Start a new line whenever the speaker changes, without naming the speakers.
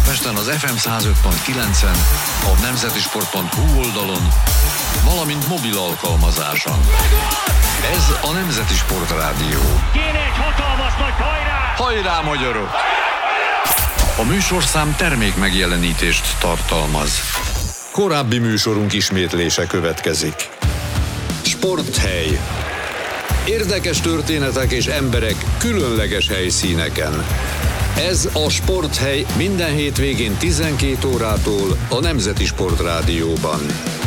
Budapesten az FM 105.9-en, a nemzetisport.hu oldalon, valamint mobil alkalmazáson. Ez a Nemzeti Sport Rádió.
Kéne egy hatalmas nagy hajrá!
Hajrá, magyarok! A műsorszám termék megjelenítést tartalmaz. Korábbi műsorunk ismétlése következik. Sporthely. Érdekes történetek és emberek különleges helyszíneken. Ez a Sporthely minden hétvégén 12 órától a Nemzeti Sport Rádióban.